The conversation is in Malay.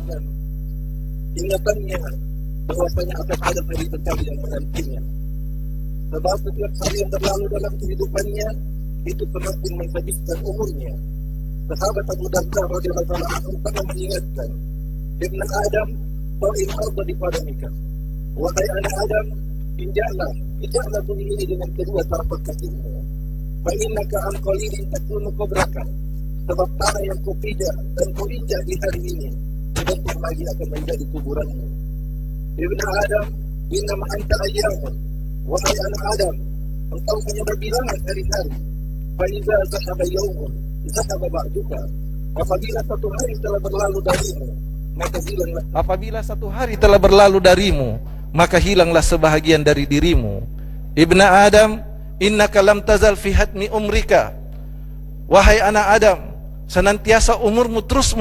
dengan ingatannya bahwasanya akan ada hari berkali yang menantinya. Sebab setiap hari yang berlalu dalam kehidupannya itu semakin menghabiskan umurnya. Sahabat Abu Darda radhiyallahu anhu pernah mengingatkan, Ibn Adam, ta'il arda di padamika. Wahai anak Adam, injaklah bumi ini dengan kedua telapak kakimu. Fa innaka an qalilin takunu qabraka. Sebab tanah yang kau pijak dan kau injak di hari ini sebentar lagi akan menjadi kuburanmu. Ibn Adam, innama anta ayyamun. Wahai anak Adam, engkau hanya berbilangan hari-hari. Fa iza zahaba yawmun zahaba ba'duka. Apabila satu hari telah berlalu darimu, maka hilanglah sebahagian dari dirimu. Ibn Adam, innaka lam tazal fi hatmi umrika. Wahai anak Adam, senantiasa umurmu terus